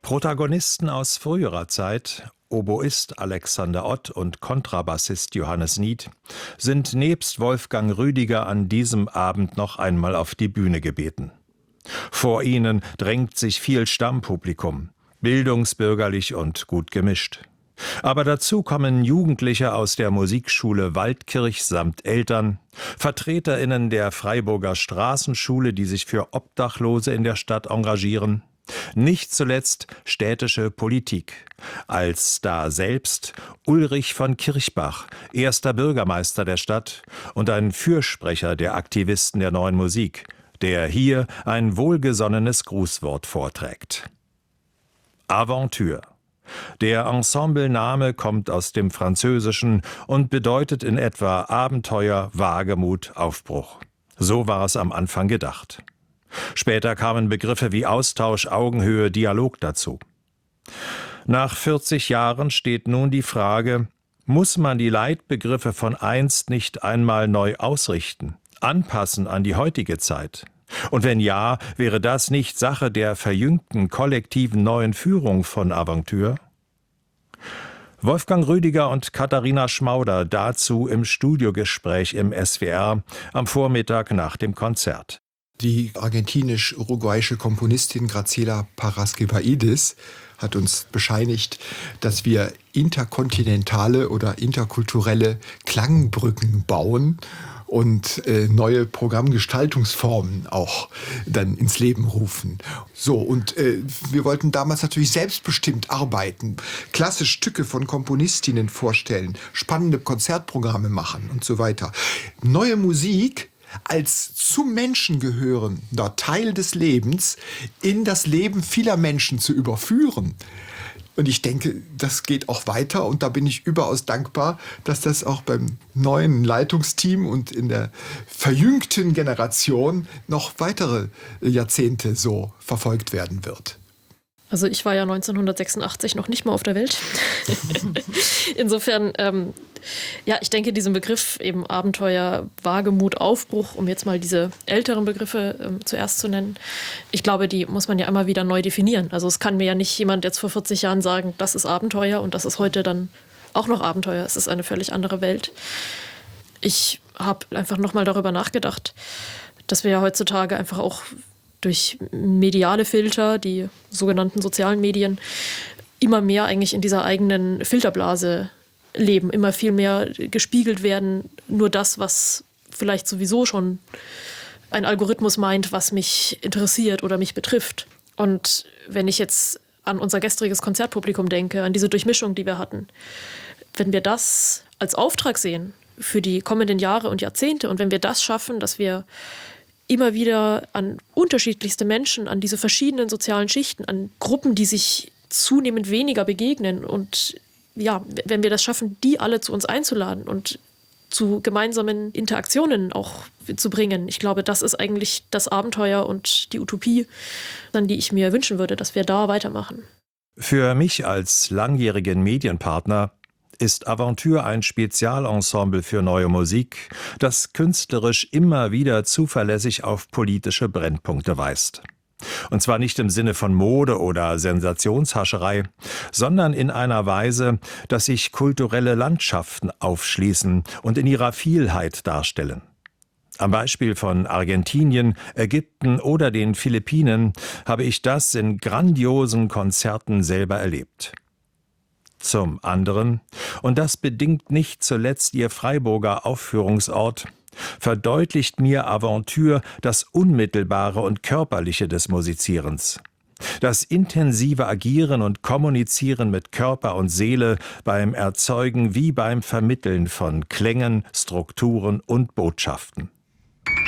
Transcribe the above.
Protagonisten aus früherer Zeit, Oboist Alexander Ott und Kontrabassist Johannes Nied, sind nebst Wolfgang Rüdiger an diesem Abend noch einmal auf die Bühne gebeten. Vor ihnen drängt sich viel Stammpublikum, bildungsbürgerlich und gut gemischt. Aber dazu kommen Jugendliche aus der Musikschule Waldkirch samt Eltern, VertreterInnen der Freiburger Straßenschule, die sich für Obdachlose in der Stadt engagieren, nicht zuletzt städtische Politik, als Star selbst Ulrich von Kirchbach, erster Bürgermeister der Stadt und ein Fürsprecher der Aktivisten der Neuen Musik, der hier ein wohlgesonnenes Grußwort vorträgt. Aventure. Der Ensemblename kommt aus dem Französischen und bedeutet in etwa Abenteuer, Wagemut, Aufbruch. So war es am Anfang gedacht. Später kamen Begriffe wie Austausch, Augenhöhe, Dialog dazu. Nach 40 Jahren steht nun die Frage, muss man die Leitbegriffe von einst nicht einmal neu ausrichten, anpassen an die heutige Zeit? Und wenn ja, wäre das nicht Sache der verjüngten kollektiven neuen Führung von Aventure? Wolfgang Rüdiger und Katharina Schmauder dazu im Studiogespräch im SWR am Vormittag nach dem Konzert. Die argentinisch-uruguayische Komponistin Graciela Paraskevaidis hat uns bescheinigt, dass wir interkontinentale oder interkulturelle Klangbrücken bauen und neue Programmgestaltungsformen auch dann ins Leben rufen. So, und wir wollten damals natürlich selbstbestimmt arbeiten, klasse Stücke von Komponistinnen vorstellen, spannende Konzertprogramme machen und so weiter. Neue Musik als zum Menschen gehörender Teil des Lebens in das Leben vieler Menschen zu überführen. Und ich denke, das geht auch weiter und da bin ich überaus dankbar, dass das auch beim neuen Leitungsteam und in der verjüngten Generation noch weitere Jahrzehnte so verfolgt werden wird. Also ich war ja 1986 noch nicht mal auf der Welt. Insofern, ich denke, diesen Begriff eben Abenteuer, Wagemut, Aufbruch, um jetzt mal diese älteren Begriffe zuerst zu nennen, ich glaube, die muss man ja immer wieder neu definieren. Also es kann mir ja nicht jemand jetzt vor 40 Jahren sagen, das ist Abenteuer und das ist heute dann auch noch Abenteuer. Es ist eine völlig andere Welt. Ich habe einfach nochmal darüber nachgedacht, dass wir ja heutzutage einfach auch durch mediale Filter, die sogenannten sozialen Medien, immer mehr eigentlich in dieser eigenen Filterblase leben, immer viel mehr gespiegelt werden, nur das, was vielleicht sowieso schon ein Algorithmus meint, was mich interessiert oder mich betrifft. Und wenn ich jetzt an unser gestriges Konzertpublikum denke, an diese Durchmischung, die wir hatten, wenn wir das als Auftrag sehen für die kommenden Jahre und Jahrzehnte und wenn wir das schaffen, dass wir immer wieder an unterschiedlichste Menschen, an diese verschiedenen sozialen Schichten, an Gruppen, die sich zunehmend weniger begegnen. Und ja, wenn wir das schaffen, die alle zu uns einzuladen und zu gemeinsamen Interaktionen auch zu bringen, ich glaube, das ist eigentlich das Abenteuer und die Utopie, an die ich mir wünschen würde, dass wir da weitermachen. Für mich als langjährigen Medienpartner ist Aventure ein Spezialensemble für neue Musik, das künstlerisch immer wieder zuverlässig auf politische Brennpunkte weist. Und zwar nicht im Sinne von Mode oder Sensationshascherei, sondern in einer Weise, dass sich kulturelle Landschaften aufschließen und in ihrer Vielheit darstellen. Am Beispiel von Argentinien, Ägypten oder den Philippinen habe ich das in grandiosen Konzerten selber erlebt. Zum anderen, und das bedingt nicht zuletzt ihr Freiburger Aufführungsort, verdeutlicht mir Aventure das Unmittelbare und Körperliche des Musizierens. Das intensive Agieren und Kommunizieren mit Körper und Seele beim Erzeugen wie beim Vermitteln von Klängen, Strukturen und Botschaften.